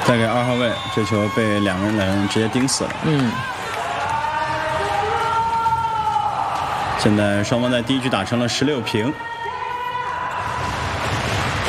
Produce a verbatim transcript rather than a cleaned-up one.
再给二号位，这球被两个人两个人直接盯死了。 嗯。 现在双方在第一局打成了十六平。